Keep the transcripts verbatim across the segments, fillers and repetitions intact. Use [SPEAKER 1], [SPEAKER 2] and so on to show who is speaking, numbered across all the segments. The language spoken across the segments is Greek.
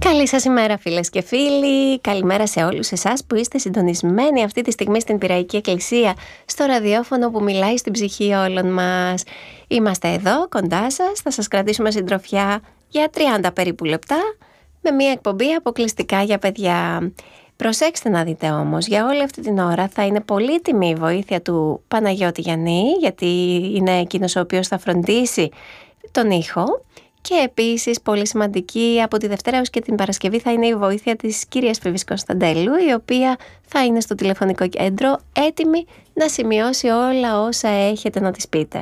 [SPEAKER 1] Καλή σας ημέρα φίλες και φίλοι, καλημέρα σε όλους εσάς που είστε συντονισμένοι αυτή τη στιγμή στην Πειραϊκή Εκκλησία, στο ραδιόφωνο που μιλάει στην ψυχή όλων μας. Είμαστε εδώ κοντά σας, θα σας κρατήσουμε συντροφιά για τριάντα περίπου λεπτά με μια εκπομπή αποκλειστικά για παιδιά. Προσέξτε να δείτε όμως, για όλη αυτή την ώρα θα είναι πολύτιμη η βοήθεια του Παναγιώτη Γιαννή, γιατί είναι εκείνος ο οποίος θα φροντίσει τον ήχο. Και επίσης πολύ σημαντική από τη Δευτέρα έως και την Παρασκευή θα είναι η βοήθεια της κυρίας Φίβης Κωνσταντέλου, η οποία θα είναι στο τηλεφωνικό κέντρο έτοιμη να σημειώσει όλα όσα έχετε να της πείτε.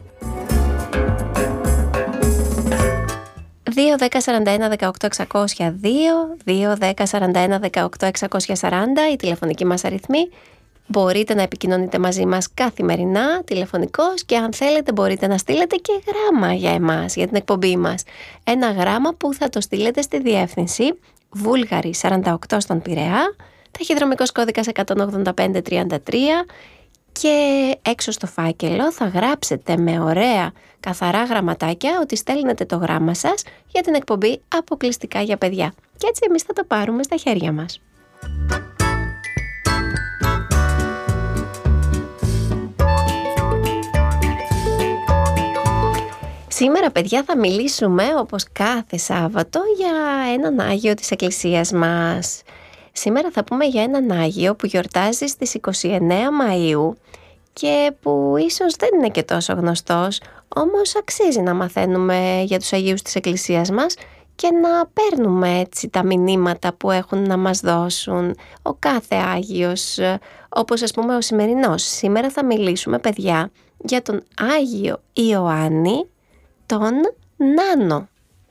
[SPEAKER 1] δύο δέκα σαράντα ένα δεκαοκτώ εξακόσια δύο, δύο δέκα σαράντα ένα δεκαοκτώ εξακόσια σαράντα η τηλεφωνική μας αριθμή. Μπορείτε να επικοινωνείτε μαζί μας καθημερινά, τηλεφωνικώς, και αν θέλετε μπορείτε να στείλετε και γράμμα για εμάς, για την εκπομπή μας. Ένα γράμμα που θα το στείλετε στη διεύθυνση Βούλγαρη σαράντα οκτώ στον Πειραιά, ταχυδρομικός κώδικας εκατόν ογδόντα πέντε τριάντα τρία, και έξω στο φάκελο θα γράψετε με ωραία καθαρά γραμματάκια ότι στέλνετε το γράμμα σας για την εκπομπή αποκλειστικά για παιδιά. Και έτσι εμείς θα το πάρουμε στα χέρια μας. Σήμερα, παιδιά, θα μιλήσουμε όπως κάθε Σάββατο για έναν Άγιο της Εκκλησίας μας. Σήμερα θα πούμε για έναν Άγιο που γιορτάζει στις είκοσι εννέα Μαΐου και που ίσως δεν είναι και τόσο γνωστός, όμως αξίζει να μαθαίνουμε για τους Αγίους της Εκκλησίας μας και να παίρνουμε έτσι τα μηνύματα που έχουν να μας δώσουν ο κάθε Άγιος, όπως ας πούμε ο σημερινός. Σήμερα θα μιλήσουμε, παιδιά, για τον Άγιο Ιωάννη τον Νάνο.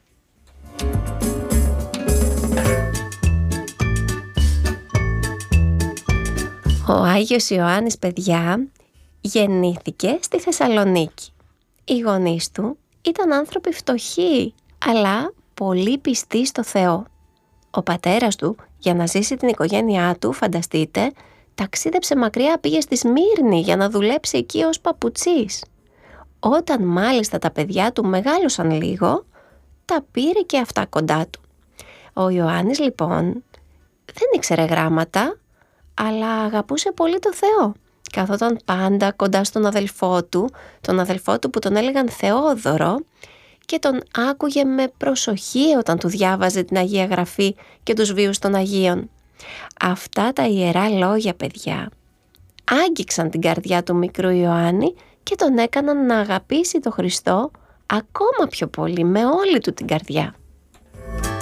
[SPEAKER 1] Ο Άγιος Ιωάννης, παιδιά, γεννήθηκε στη Θεσσαλονίκη. Οι γονείς του ήταν άνθρωποι φτωχοί, αλλά πολύ πιστοί στο Θεό. Ο πατέρας του, για να ζήσει την οικογένειά του, φανταστείτε, ταξίδεψε μακριά, πήγε στη Σμύρνη για να δουλέψει εκεί ως παπουτσής. Όταν μάλιστα τα παιδιά του μεγάλωσαν λίγο, τα πήρε και αυτά κοντά του. Ο Ιωάννης λοιπόν δεν ήξερε γράμματα, αλλά αγαπούσε πολύ το Θεό. Καθόταν πάντα κοντά στον αδελφό του, τον αδελφό του που τον έλεγαν Θεόδωρο, και τον άκουγε με προσοχή όταν του διάβαζε την Αγία Γραφή και τους βίους των Αγίων. Αυτά τα ιερά λόγια, παιδιά, άγγιξαν την καρδιά του μικρού Ιωάννη και τον έκαναν να αγαπήσει τον Χριστό ακόμα πιο πολύ, με όλη του την καρδιά.